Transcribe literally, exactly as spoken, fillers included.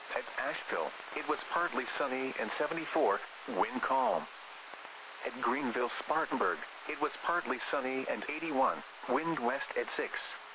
At Asheville, it was partly sunny and seventy-four, wind calm. At Greenville-Spartanburg, it was partly sunny and eighty-one, wind west at six.